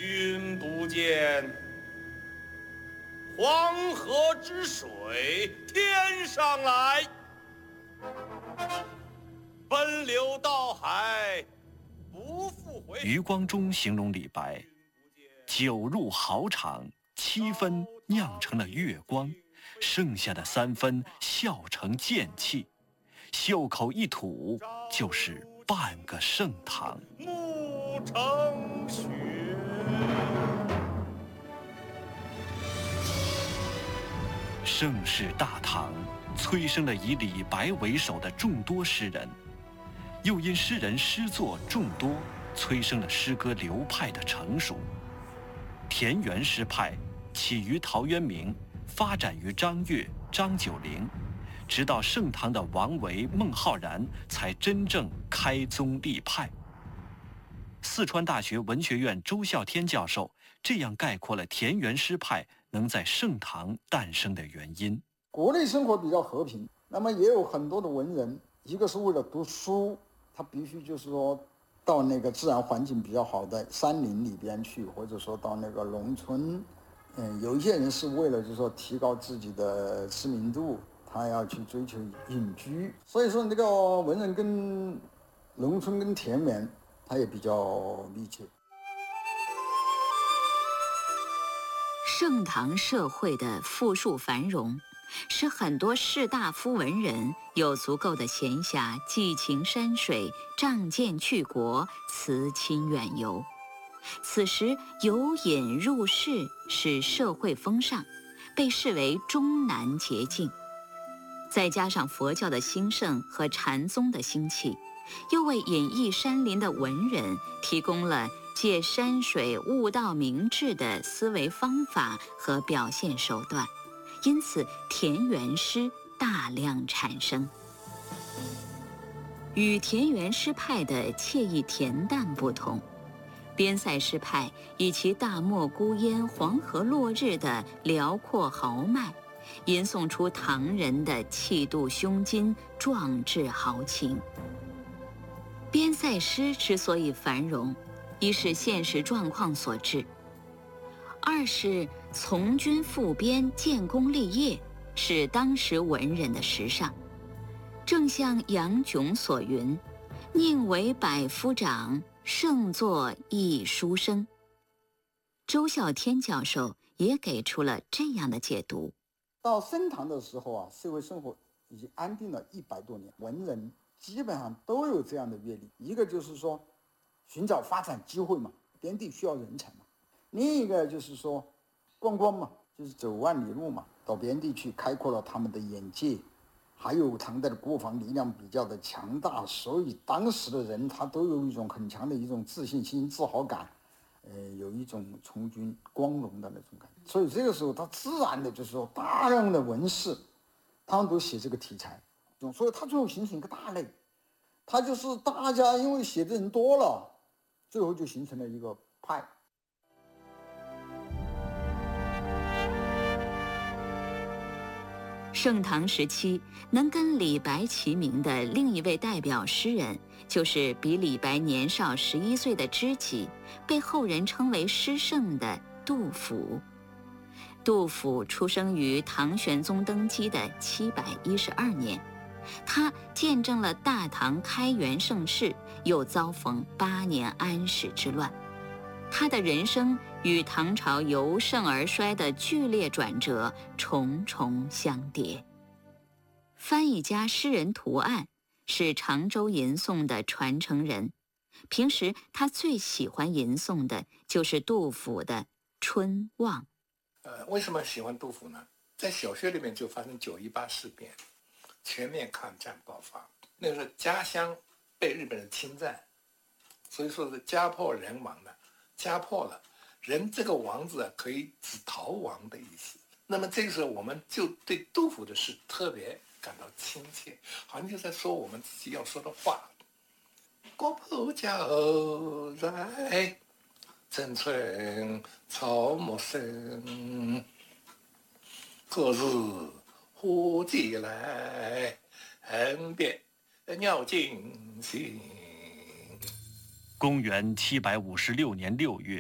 君不见，黄河之水天上来，奔流到海，不复回。 余光中形容李白：酒入豪肠，7分酿成了月光，剩下的3分笑成剑气，袖口一吐就是半个盛唐。 暮成雪。 盛世大唐催生了以李白为首的众多诗人，又因诗人诗作众多，催生了诗歌流派的成熟。田园诗派起于陶渊明，发展于张悦、张九龄，直到盛唐的王维、孟浩然才真正开宗立派。四川大学文学院周孝天教授这样概括了田园诗派能在盛唐诞生的原因： 国内生活比较和平，那么也有很多的文人，一个是为了读书，他必须就是说到那个自然环境比较好的山林里边去，或者说到那个农村。有一些人是为了就是说提高自己的知名度，他要去追求隐居。所以说那个文人跟农村跟田园，他也比较密切。 盛唐社会的富庶繁荣，使很多士大夫文人有足够的闲暇寄情山水，仗剑去国，辞亲远游。此时游饮入室是社会风尚，被视为终南捷径。再加上佛教的兴盛和禅宗的兴起，又为隐逸山林的文人提供了借山水悟道明智的思维方法和表现手段，因此田园诗大量产生。与田园诗派的惬意恬淡不同，边塞诗派以其大漠孤烟、黄河落日的辽阔豪迈，吟诵出唐人的气度胸襟、壮志豪情。边塞诗之所以繁荣，一是现实状况所致，二是从军赴边、建功立业是当时文人的时尚。正像杨炯所云：“宁为百夫长，胜作一书生。”周孝天教授也给出了这样的解读。 到盛唐的时候啊，社会生活已经安定了100多年，文人基本上都有这样的阅历。一个就是说寻找发展机会嘛，边地需要人才嘛；另一个就是说观光嘛，就是走万里路嘛，到边地去开阔了他们的眼界。还有唐代的国防力量比较的强大，所以当时的人他都有一种很强的一种自信心、自豪感，有一种从军光荣的那种感觉。所以这个时候他自然的就是说大量的文士他们都写这个题材，所以他最后形成一个大类，他就是大家因为写的人多了，最后就形成了一个派。 盛唐时期能跟李白齐名的另一位代表诗人，就是比李白年少11岁的知己，被后人称为诗圣的杜甫。杜甫出生于唐玄宗登基的712年，他见证了大唐开元盛世，又遭逢8年安史之乱。他的人生与唐朝由盛而衰的剧烈转折重重相叠。翻译家诗人涂岸是常州吟诵的传承人，平时他最喜欢吟诵的就是杜甫的《春望》。 为什么喜欢杜甫呢？在小学里面就发生9·18事变，全面抗战爆发，那个时候家乡被日本人侵占，所以说是家破人亡的。家破了，人这个亡字可以指逃亡的意思。那么这个时候我们就对杜甫的诗特别感到亲切，好像就在说我们自己要说的话。国破家后在，城春草木深。何日忽寄来，恨别鸟惊心。 公元756年6月，